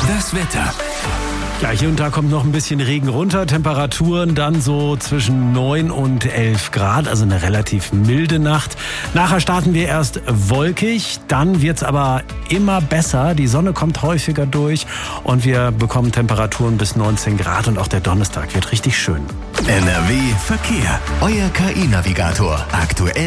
Das Wetter. Ja, hier und da kommt noch ein bisschen Regen runter. Temperaturen dann so zwischen 9 und 11 Grad, also eine relativ milde Nacht. Nachher starten wir erst wolkig, dann wird's aber immer besser. Die Sonne kommt häufiger durch und wir bekommen Temperaturen bis 19 Grad und auch der Donnerstag wird richtig schön. NRW Verkehr. Euer KI-Navigator. Aktuell